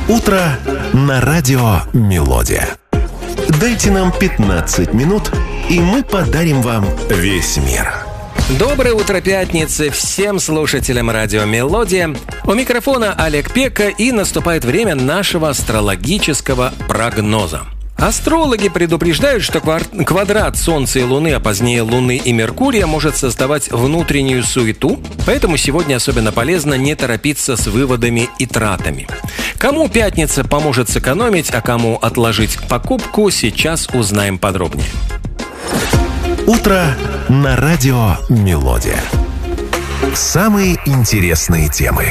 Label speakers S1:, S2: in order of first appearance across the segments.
S1: Утро на радио «Мелодия». Дайте нам 15 минут, и мы подарим вам весь мир.
S2: Доброе утро пятницы всем слушателям радио «Мелодия». У микрофона Олег Пека, и наступает время нашего астрологического прогноза. Астрологи предупреждают, что квадрат Солнца и Луны, а позднее Луны и Меркурия, может создавать внутреннюю суету, поэтому сегодня особенно полезно не торопиться с выводами и тратами. Кому пятница поможет сэкономить, а кому отложить покупку, сейчас узнаем подробнее.
S1: Утро на радио «Мелодия». Самые интересные темы.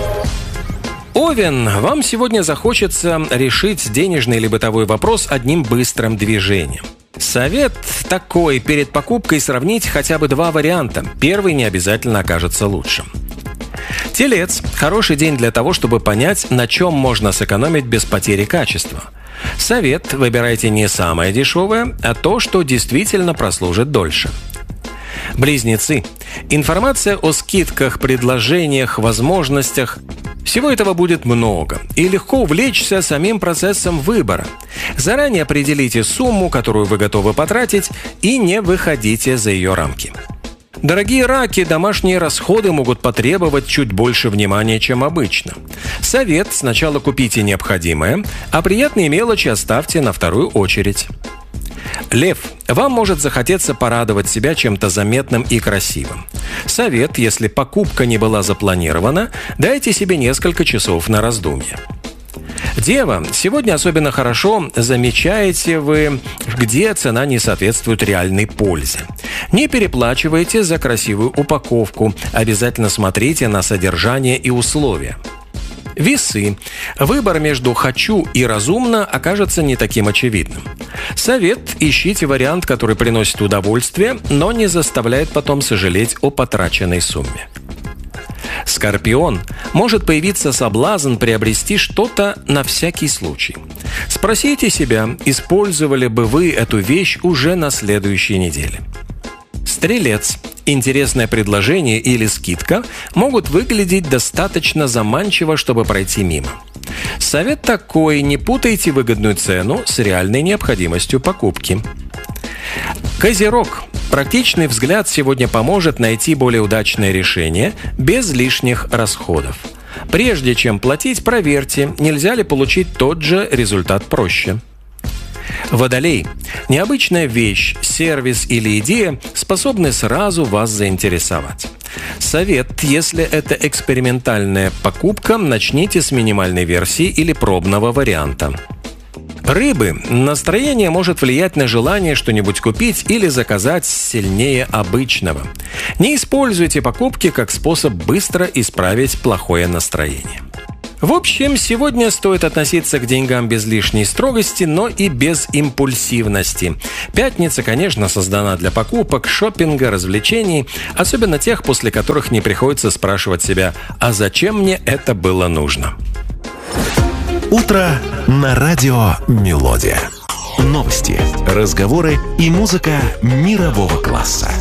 S2: Овен, вам сегодня захочется решить денежный или бытовой вопрос одним быстрым движением. Совет такой: перед покупкой сравнить хотя бы два варианта. Первый не обязательно окажется лучшим. Телец, хороший день для того, чтобы понять, на чем можно сэкономить без потери качества. Совет: выбирайте не самое дешевое, а то, что действительно прослужит дольше. Близнецы, информация о скидках, предложениях, возможностях – всего этого будет много, и легко увлечься самим процессом выбора. Заранее определите сумму, которую вы готовы потратить, и не выходите за ее рамки. Дорогие раки, домашние расходы могут потребовать чуть больше внимания, чем обычно. Совет: сначала купите необходимое, а приятные мелочи оставьте на вторую очередь. Лев, вам может захотеться порадовать себя чем-то заметным и красивым. Совет: если покупка не была запланирована, дайте себе несколько часов на раздумье. Дева, сегодня особенно хорошо замечаете вы, где цена не соответствует реальной пользе. Не переплачивайте за красивую упаковку, обязательно смотрите на содержание и условия. Весы. Выбор между «хочу» и «разумно» окажется не таким очевидным. Совет: ищите вариант, который приносит удовольствие, но не заставляет потом сожалеть о потраченной сумме. Скорпион. Может появиться соблазн приобрести что-то на всякий случай. Спросите себя, использовали бы вы эту вещь уже на следующей неделе. Стрелец. Интересное предложение или скидка могут выглядеть достаточно заманчиво, чтобы пройти мимо. Совет такой: не путайте выгодную цену с реальной необходимостью покупки. Козерог. Практичный взгляд сегодня поможет найти более удачное решение без лишних расходов. Прежде чем платить, проверьте, нельзя ли получить тот же результат проще. Водолей. Необычная вещь, сервис или идея способны сразу вас заинтересовать. Совет: если это экспериментальная покупка, начните с минимальной версии или пробного варианта. Рыбы. Настроение может влиять на желание что-нибудь купить или заказать сильнее обычного. Не используйте покупки как способ быстро исправить плохое настроение. В общем, сегодня стоит относиться к деньгам без лишней строгости, но и без импульсивности. Пятница, конечно, создана для покупок, шопинга, развлечений, особенно тех, после которых не приходится спрашивать себя: а зачем мне это было нужно?
S1: Утро на радио «Мелодия». Новости, разговоры и музыка мирового класса.